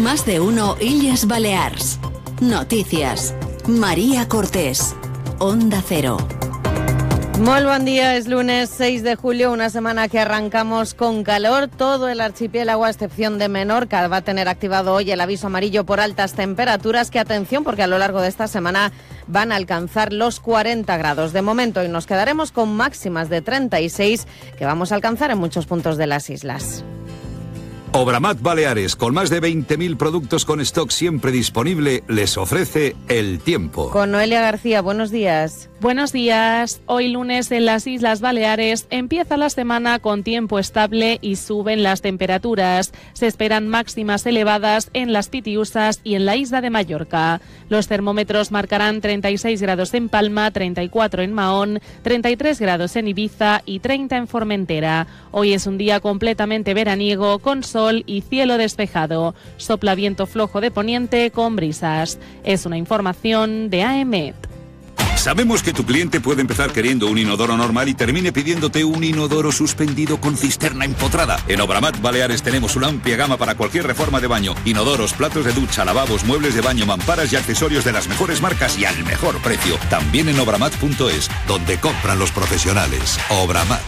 Más de uno Illes Balears. Noticias. María Cortés. Onda Cero. Muy buen día, es lunes 6 de julio, una semana que arrancamos con calor. Todo el archipiélago, a excepción de Menorca, va a tener activado hoy el aviso amarillo por altas temperaturas. Que atención, porque a lo largo de esta semana van a alcanzar los 40 grados. De momento, y nos quedaremos con máximas de 36 que vamos a alcanzar en muchos puntos de las islas. Obramat Baleares, con más de 20.000 productos con stock siempre disponible, les ofrece el tiempo. Con Noelia García, buenos días. Buenos días. Hoy lunes en las Islas Baleares empieza la semana con tiempo estable y suben las temperaturas. Se esperan máximas elevadas en las Pitiusas y en la isla de Mallorca. Los termómetros marcarán 36 grados en Palma, 34 en Mahón, 33 grados en Ibiza y 30 en Formentera. Hoy es un día completamente veraniego con sol y cielo despejado. Sopla viento flojo de poniente con brisas. Es una información de AEMET. Sabemos que tu cliente puede empezar queriendo un inodoro normal y termine pidiéndote un inodoro suspendido con cisterna empotrada. En Obramat Baleares tenemos una amplia gama para cualquier reforma de baño. Inodoros, platos de ducha, lavabos, muebles de baño, mamparas y accesorios de las mejores marcas y al mejor precio. También en obramat.es, donde compran los profesionales. Obramat.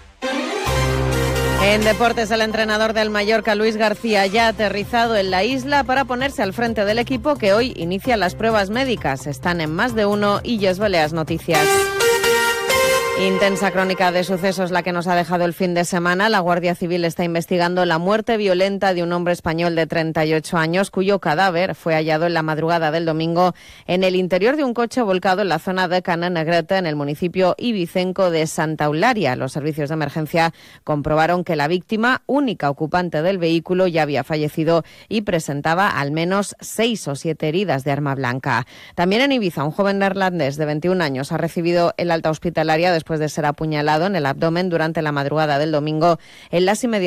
En deportes, el entrenador del Mallorca, Luis García, ya ha aterrizado en la isla para ponerse al frente del equipo que hoy inicia las pruebas médicas. Están en Más de Uno Illes Balears Noticias. Intensa crónica de sucesos la que nos ha dejado el fin de semana. La Guardia Civil está investigando la muerte violenta de un hombre español de 38 años cuyo cadáver fue hallado en la madrugada del domingo en el interior de un coche volcado en la zona de Cana Negreta, en el municipio ibicenco de Santa Eulalia. Los servicios de emergencia comprobaron que la víctima, única ocupante del vehículo, ya había fallecido y presentaba al menos 6 o 7 heridas de arma blanca. También en Ibiza, un joven neerlandés de 21 años ha recibido el alta hospitalaria después de ser apuñalado en el abdomen durante la madrugada del domingo en las inmediaciones